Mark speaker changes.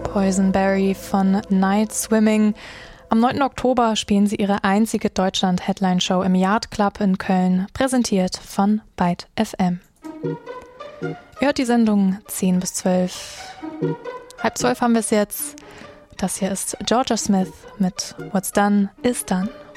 Speaker 1: Poison Berry von Night Swimming. Am 9. Oktober spielen sie ihre einzige Deutschland-Headline-Show im Yard Club in Köln, präsentiert von Byte FM. Ihr hört die Sendung 10 bis 12. 11:30 haben wir es jetzt. Das hier ist Georgia Smith mit What's Done is Done.